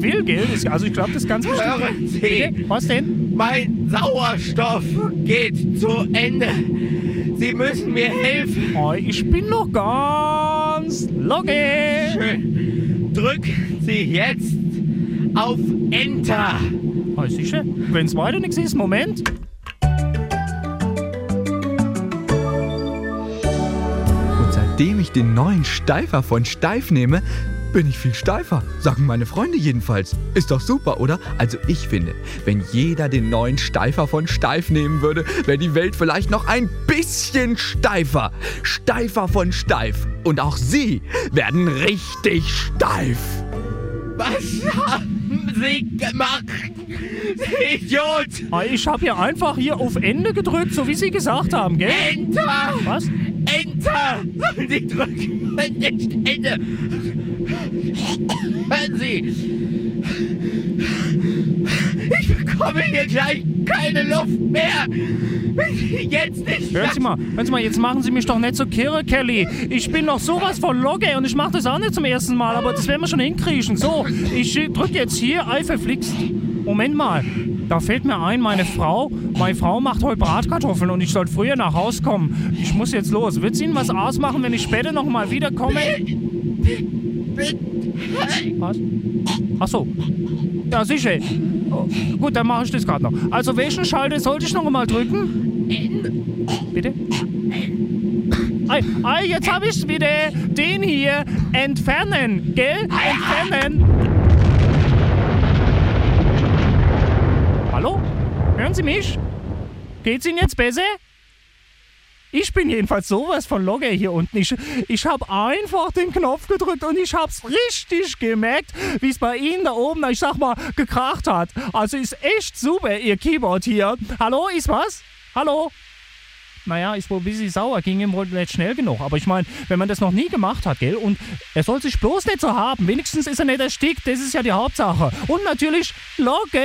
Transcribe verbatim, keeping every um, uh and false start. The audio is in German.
ich will, gell? Das, also ich glaube, das ist ganz wichtig. Hören Sie, Bitte? Was denn? mein Sauerstoff geht zu Ende. Sie müssen mir helfen. Oh, ich bin noch ganz logisch. Schön. Drücken Sie jetzt auf Enter. Oh, sicher? Wenn es weiter nichts ist, Moment. Und seitdem ich den neuen Steifer von Steif nehme, bin ich viel steifer. Sagen meine Freunde jedenfalls. Ist doch super, oder? Also ich finde, wenn jeder den neuen Steifer von Steif nehmen würde, wäre die Welt vielleicht noch ein bisschen steifer. Steifer von Steif. Und auch Sie werden richtig steif. Was haben Sie gemacht? Sie Idiot! Oh, ich habe hier einfach hier auf Ende gedrückt, so wie Sie gesagt haben, gell? Enter! Was? Enter! Sollen Sie drücken? Nicht Enter! Hören Sie! Ich bekomme hier gleich keine Luft mehr! Wenn Sie jetzt nicht... Hören Sie mal, hören Sie mal, jetzt machen Sie mich doch nicht so kirre, Kelly. Ich bin noch sowas von Logge und ich mache das auch nicht zum ersten Mal, aber das werden wir schon hinkriegen. So, ich drücke jetzt hier, ei verflixt. Moment mal, da fällt mir ein, meine Frau, meine Frau macht heute Bratkartoffeln und ich sollte früher nach Hause kommen. Ich muss jetzt los. Wird es Ihnen was ausmachen, wenn ich später noch mal wiederkomme? Was? Ach so. Ja, sicher. Oh, gut, dann mache ich das gerade noch. Also, welchen Schalter sollte ich noch mal drücken? Bitte? Ei, ei, jetzt habe ich wieder den hier. Entfernen, gell? Entfernen. Hallo? Hören Sie mich? Geht's Ihnen jetzt besser? Ich bin jedenfalls sowas von Logger hier unten. Ich, ich habe einfach den Knopf gedrückt und ich hab's richtig gemerkt, wie es bei Ihnen da oben, ich sag mal, gekracht hat. Also ist echt super, Ihr Keyboard hier. Hallo, ist was? Hallo? Naja, ist wohl ein bisschen sauer, ging ihm wohl nicht schnell genug. Aber ich meine, wenn man das noch nie gemacht hat, gell? Und er soll sich bloß nicht so haben. Wenigstens ist er nicht erstickt, das ist ja die Hauptsache. Und natürlich Logger.